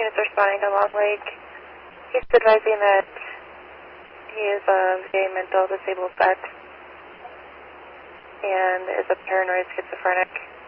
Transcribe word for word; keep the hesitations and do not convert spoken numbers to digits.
units responding to Long Lake. He's advising that he is of a mental disabled vet and is a paranoid schizophrenic.